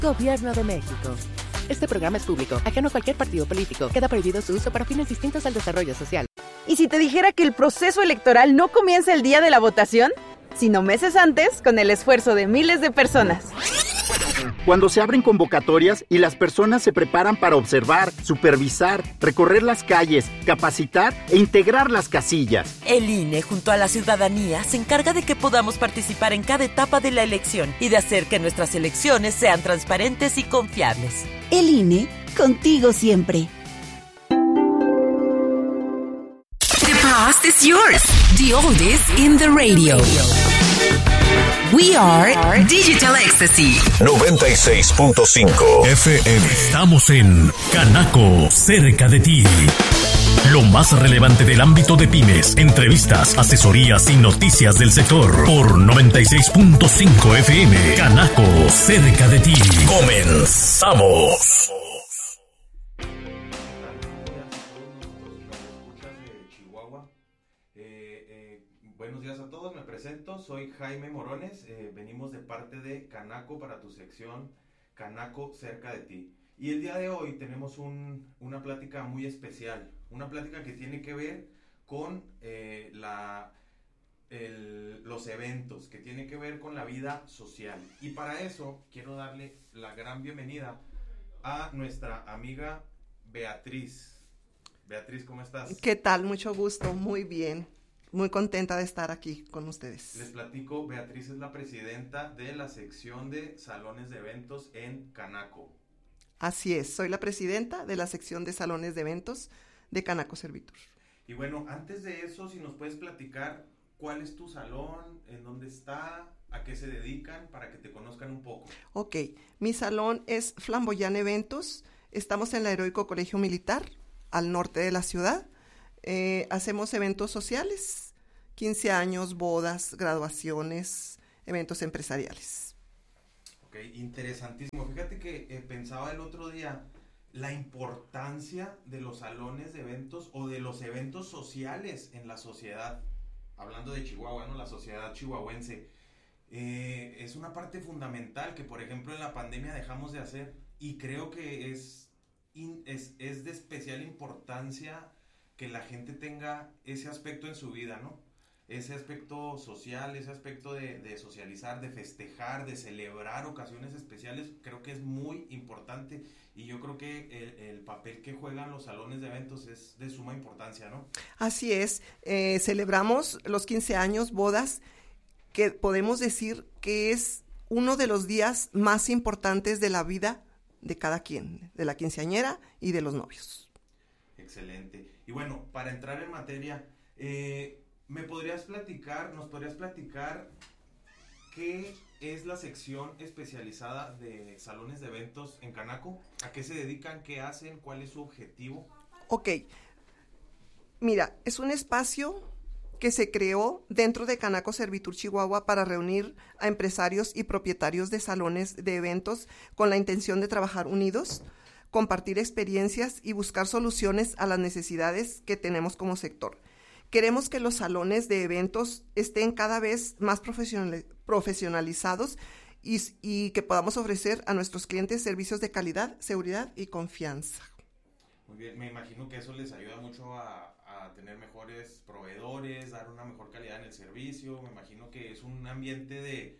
Gobierno de México. Este programa es público, ajeno a cualquier partido político. Queda prohibido su uso para fines distintos al desarrollo social. ¿Y si te dijera que el proceso electoral no comienza el día de la votación, sino meses antes, con el esfuerzo de miles de personas? Cuando se abren convocatorias y las personas se preparan para observar, supervisar, recorrer las calles, capacitar e integrar las casillas. El INE, junto a la ciudadanía, se encarga de que podamos participar en cada etapa de la elección y de hacer que nuestras elecciones sean transparentes y confiables. El INE, contigo siempre. The past is yours. The oldest in the radio. We are Digital Ecstasy 96.5 FM. Estamos en Canaco, cerca de ti. Lo más relevante del ámbito de pymes, entrevistas, asesorías y noticias del sector por 96.5 FM. Canaco, cerca de ti. Comenzamos. Buenos días a todos, me presento, soy Jaime Morones, venimos de parte de Canaco para tu sección Canaco cerca de ti. Y el día de hoy tenemos una plática muy especial, una plática que tiene que ver con los eventos, que tiene que ver con la vida social. Y para eso quiero darle la gran bienvenida a nuestra amiga Beatriz. Beatriz, ¿cómo estás? ¿Qué tal? Mucho gusto, muy bien. Muy contenta de estar aquí con ustedes. Les platico, Beatriz es la presidenta de la sección de salones de eventos en Canaco. Así es, soy la presidenta de la sección de salones de eventos de Canaco Servitur. Y bueno, antes de eso, si nos puedes platicar cuál es tu salón, en dónde está, a qué se dedican, para que te conozcan un poco. Ok, mi salón es Flamboyant Eventos, estamos en el Heroico Colegio Militar, al norte de la ciudad. Hacemos eventos sociales, 15 años, bodas, graduaciones, eventos empresariales. Ok, interesantísimo. Fíjate que pensaba el otro día la importancia de los salones de eventos o de los eventos sociales en la sociedad. Hablando de Chihuahua, ¿no? La sociedad chihuahuense. Es una parte fundamental que, por ejemplo, en la pandemia dejamos de hacer. Y creo que es de especial importancia que la gente tenga ese aspecto en su vida, ¿no? Ese aspecto social, ese aspecto de socializar, de festejar, de celebrar ocasiones especiales, creo que es muy importante y yo creo que el papel que juegan los salones de eventos es de suma importancia, ¿no? Así es, celebramos los 15 años, bodas, que podemos decir que es uno de los días más importantes de la vida de cada quien, de la quinceañera y de los novios. Excelente. Y bueno, para entrar en materia, nos podrías platicar qué es la sección especializada de salones de eventos en Canaco? ¿A qué se dedican? ¿Qué hacen? ¿Cuál es su objetivo? Ok, mira, es un espacio que se creó dentro de Canaco Servitur Chihuahua para reunir a empresarios y propietarios de salones de eventos con la intención de trabajar unidos, compartir experiencias y buscar soluciones a las necesidades que tenemos como sector. Queremos que los salones de eventos estén cada vez más profesionalizados y que podamos ofrecer a nuestros clientes servicios de calidad, seguridad y confianza. Muy bien, me imagino que eso les ayuda mucho a tener mejores proveedores, dar una mejor calidad en el servicio. Me imagino que es un ambiente de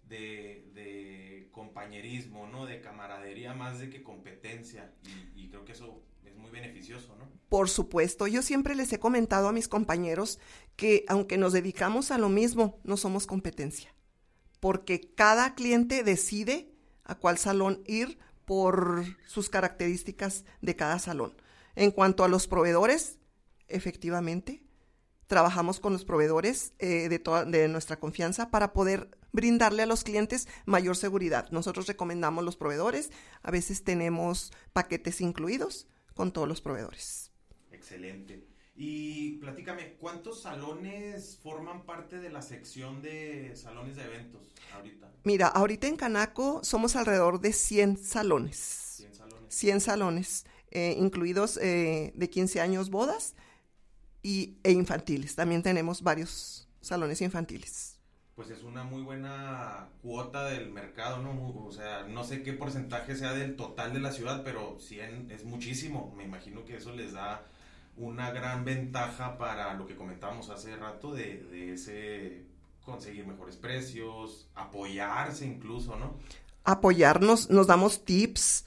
compañerismo, ¿no? De camaradería más de que competencia y creo que eso es muy beneficioso, ¿no? Por supuesto, yo siempre les he comentado a mis compañeros que aunque nos dedicamos a lo mismo, no somos competencia, porque cada cliente decide a cuál salón ir por sus características de cada salón. En cuanto a los proveedores, efectivamente, trabajamos con los proveedores de nuestra confianza para poder brindarle a los clientes mayor seguridad. Nosotros recomendamos los proveedores, a veces tenemos paquetes incluidos con todos los proveedores. Excelente. Y platícame, ¿cuántos salones forman parte de la sección de salones de eventos ahorita? Mira, ahorita en Canaco somos alrededor de 100 salones. 100 salones, incluidos de 15 años bodas e infantiles. También tenemos varios salones infantiles. pues es una muy buena cuota del mercado, ¿no? O sea, no sé qué porcentaje sea del total de la ciudad, pero 100 es muchísimo. Me imagino que eso les da una gran ventaja para lo que comentábamos hace rato de ese conseguir mejores precios, apoyarse incluso, ¿no? Apoyarnos, nos damos tips.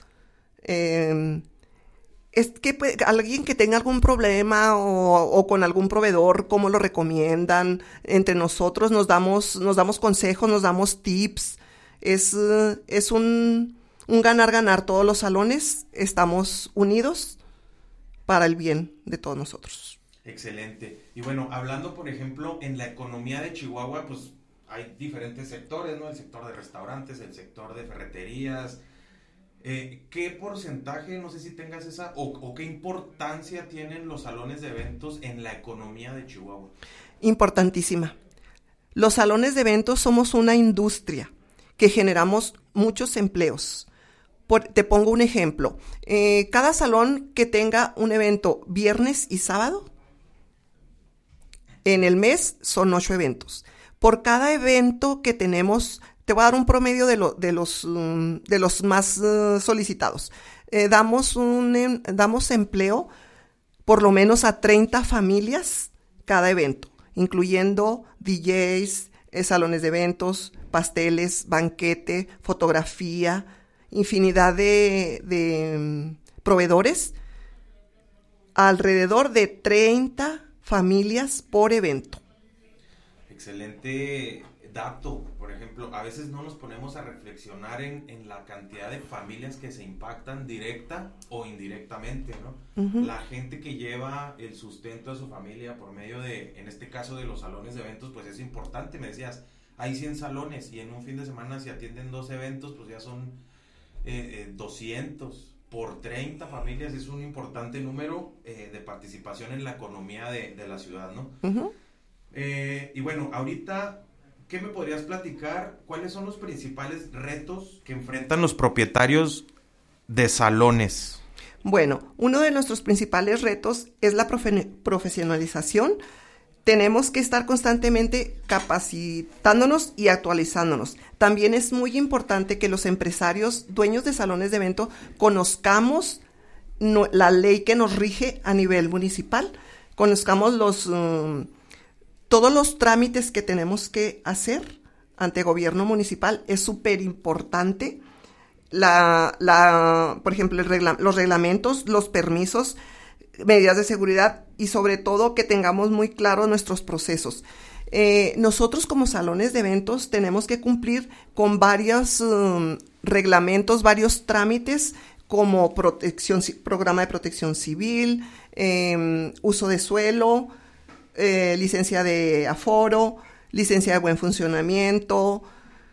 Es que alguien que tenga algún problema o con algún proveedor, cómo lo recomiendan, entre nosotros nos damos consejos, nos damos tips. Es un ganar-ganar. Todos los salones estamos unidos para el bien de todos nosotros. Excelente. Y bueno, hablando por ejemplo en la economía de Chihuahua, pues hay diferentes sectores, ¿no? El sector de restaurantes, el sector de ferreterías. ¿Qué porcentaje, no sé si tengas esa, o qué importancia tienen los salones de eventos en la economía de Chihuahua? Importantísima. Los salones de eventos somos una industria que generamos muchos empleos. Te pongo un ejemplo. Cada salón que tenga un evento viernes y sábado, en el mes son 8 eventos. Por cada evento que tenemos, te voy a dar un promedio de los más solicitados. Damos empleo por lo menos a 30 familias cada evento, incluyendo DJs, salones de eventos, pasteles, banquete, fotografía, infinidad de proveedores, alrededor de 30 familias por evento. Excelente dato. Por ejemplo, a veces no nos ponemos a reflexionar en la cantidad de familias que se impactan directa o indirectamente, ¿no? Uh-huh. La gente que lleva el sustento a su familia por medio de, en este caso de los salones de eventos, pues es importante. Me decías, hay 100 salones y en un fin de semana si atienden 2 eventos, pues ya son 200 por 30 familias. Es un importante número de participación en la economía de la ciudad, ¿no? Uh-huh. Y bueno, ahorita, ¿qué me podrías platicar? ¿Cuáles son los principales retos que enfrentan los propietarios de salones? Bueno, uno de nuestros principales retos es la profesionalización. Tenemos que estar constantemente capacitándonos y actualizándonos. También es muy importante que los empresarios, dueños de salones de evento, conozcamos la ley que nos rige a nivel municipal, conozcamos todos los trámites que tenemos que hacer ante gobierno municipal. Es súper importante. Por ejemplo, los reglamentos, los permisos, medidas de seguridad y sobre todo que tengamos muy claros nuestros procesos. Nosotros como salones de eventos tenemos que cumplir con varios reglamentos, varios trámites como programa de protección civil, uso de suelo, licencia de aforo, licencia de buen funcionamiento,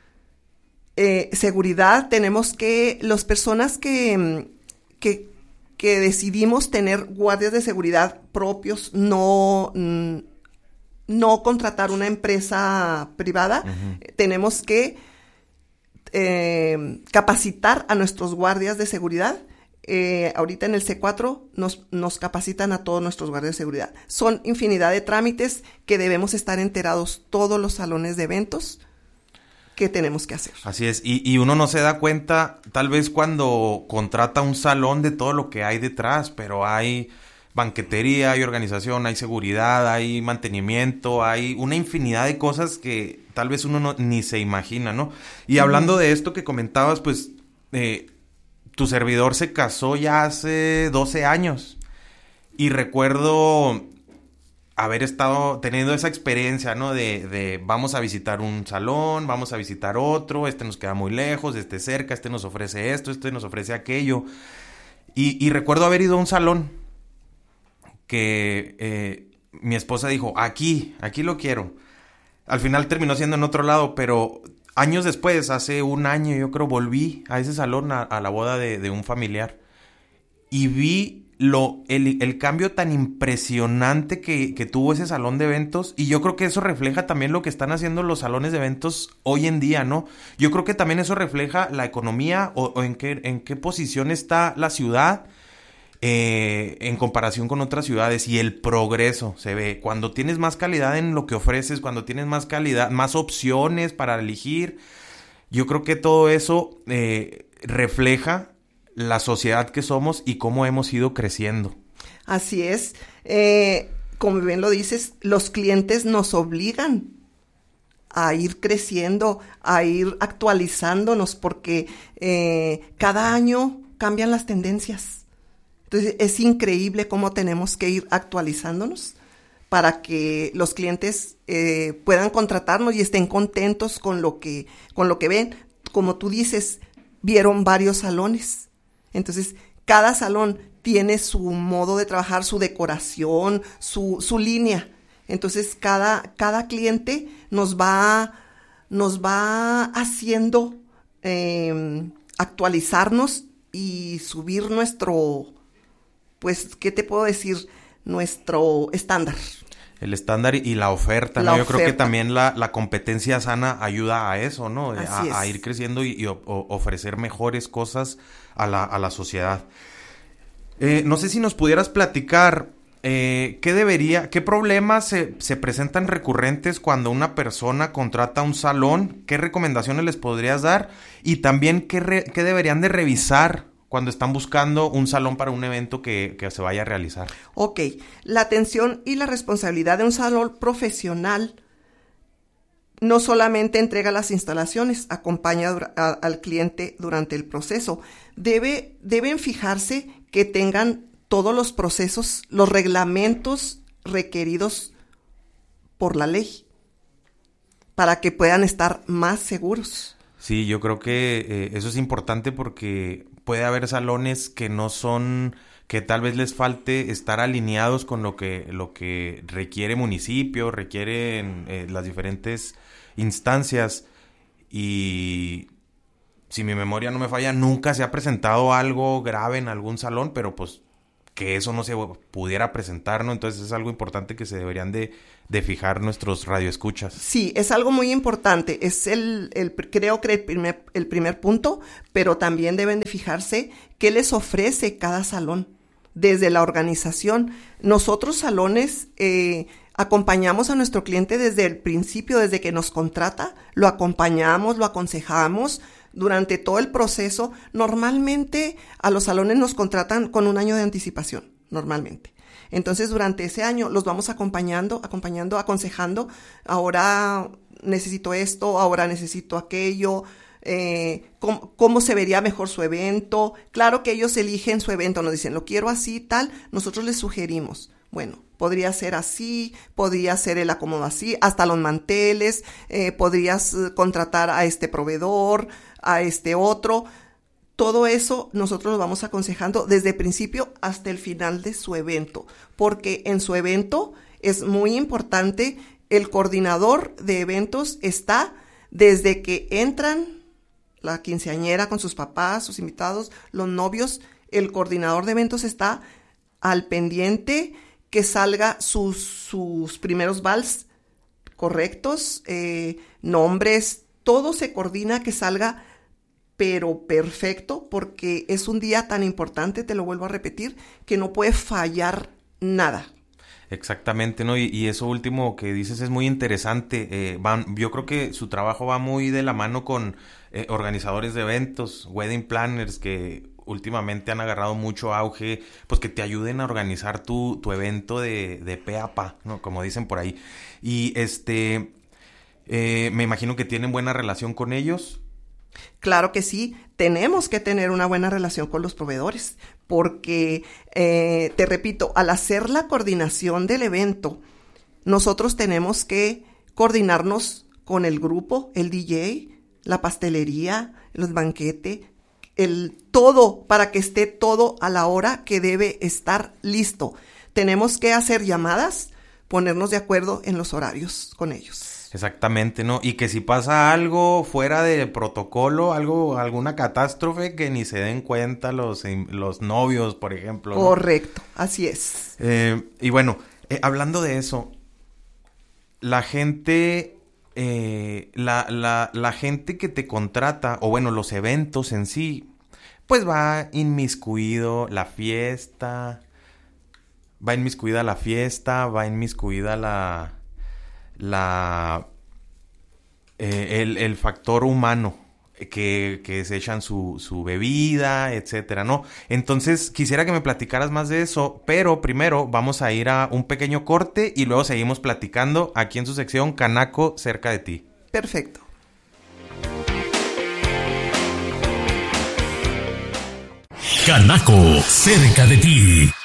seguridad. Tenemos que, las personas que decidimos tener guardias de seguridad propios, no contratar una empresa privada, uh-huh. Tenemos que capacitar a nuestros guardias de seguridad. Ahorita en el C4 nos capacitan a todos nuestros guardias de seguridad. Son infinidad de trámites que debemos estar enterados todos los salones de eventos que tenemos que hacer. Así es, y uno no se da cuenta tal vez cuando contrata un salón de todo lo que hay detrás, pero hay banquetería, hay organización, hay seguridad, hay mantenimiento, hay una infinidad de cosas que tal vez uno ni se imagina, ¿no? Y hablando de esto que comentabas, pues tu servidor se casó ya hace 12 años y recuerdo haber estado teniendo esa experiencia, ¿no? De vamos a visitar un salón, vamos a visitar otro, este nos queda muy lejos, este cerca, este nos ofrece esto, este nos ofrece aquello. Y recuerdo haber ido a un salón que mi esposa dijo, aquí lo quiero. Al final terminó siendo en otro lado, pero años después, hace un año yo creo, volví a ese salón a la boda de un familiar y vi el cambio tan impresionante que tuvo ese salón de eventos, y yo creo que eso refleja también lo que están haciendo los salones de eventos hoy en día, ¿no? Yo creo que también eso refleja la economía o en qué posición está la ciudad en comparación con otras ciudades, y el progreso se ve. Cuando tienes más calidad en lo que ofreces, cuando tienes más calidad, más opciones para elegir, yo creo que todo eso refleja la sociedad que somos y cómo hemos ido creciendo. Así es. Como bien lo dices, los clientes nos obligan a ir creciendo, a ir actualizándonos, porque cada año cambian las tendencias. Entonces, es increíble cómo tenemos que ir actualizándonos para que los clientes puedan contratarnos y estén contentos con lo que ven. Como tú dices, vieron varios salones. Entonces, cada salón tiene su modo de trabajar, su decoración, su línea. Entonces, cada cliente nos va haciendo actualizarnos y subir nuestro, pues, ¿qué te puedo decir? Nuestro estándar. El estándar y la oferta, ¿no? Yo creo que también la competencia sana ayuda a eso, ¿no? A ir creciendo y ofrecer mejores cosas a la sociedad. No sé si nos pudieras platicar qué problemas se presentan recurrentes cuando una persona contrata un salón, qué recomendaciones les podrías dar y también qué deberían de revisar cuando están buscando un salón para un evento que se vaya a realizar. Ok, la atención y la responsabilidad de un salón profesional no solamente entrega las instalaciones, acompaña al cliente durante el proceso. Deben fijarse que tengan todos los procesos, los reglamentos requeridos por la ley, para que puedan estar más seguros. Sí, yo creo que eso es importante porque puede haber salones que no son, que tal vez les falte estar alineados con lo que requiere municipio, requieren las diferentes instancias, y si mi memoria no me falla, nunca se ha presentado algo grave en algún salón, pero pues que eso no se pudiera presentar, ¿no? Entonces es algo importante que se deberían de fijar nuestros radioescuchas. Sí, es algo muy importante. Es creo que el primer punto, pero también deben de fijarse qué les ofrece cada salón desde la organización. Nosotros salones acompañamos a nuestro cliente desde el principio, desde que nos contrata, lo acompañamos, lo aconsejamos durante todo el proceso. Normalmente a los salones nos contratan con 1 año de anticipación, normalmente. Entonces, durante ese año los vamos acompañando, aconsejando. Ahora necesito esto, ahora necesito aquello. Cómo se vería mejor su evento. Claro que ellos eligen su evento, nos dicen, lo quiero así, tal. Nosotros les sugerimos, bueno, podría ser así, podría ser el acomodo así, hasta los manteles, podrías contratar a este proveedor, a este otro. Todo eso nosotros lo vamos aconsejando desde el principio hasta el final de su evento, porque en su evento es muy importante, el coordinador de eventos está desde que entran la quinceañera con sus papás, sus invitados, los novios, el coordinador de eventos está al pendiente que salga sus primeros vals correctos, nombres, todo se coordina que salga pero perfecto, porque es un día tan importante, te lo vuelvo a repetir, que no puede fallar nada. Exactamente, ¿no? Y eso último que dices es muy interesante. Yo creo que su trabajo va muy de la mano con organizadores de eventos, wedding planners, que últimamente han agarrado mucho auge, pues que te ayuden a organizar tu evento de pe a pa, ¿no? Como dicen por ahí. Y me imagino que tienen buena relación con ellos. Claro que sí, tenemos que tener una buena relación con los proveedores, porque, te repito, al hacer la coordinación del evento, nosotros tenemos que coordinarnos con el grupo, el DJ, la pastelería, los banquetes, todo, para que esté todo a la hora que debe estar listo. Tenemos que hacer llamadas, ponernos de acuerdo en los horarios con ellos. Exactamente, ¿no? Y que si pasa algo fuera de protocolo, alguna catástrofe, que ni se den cuenta los novios, por ejemplo, ¿no? Correcto, así es. Y bueno, hablando de eso, la gente, la gente que te contrata, o bueno, los eventos en sí, pues va inmiscuido la fiesta, va inmiscuida el factor humano, que se echan su bebida, etcétera, ¿no? Entonces, quisiera que me platicaras más de eso, pero primero vamos a ir a un pequeño corte y luego seguimos platicando aquí en su sección Canaco cerca de ti. Perfecto. Canaco cerca de ti.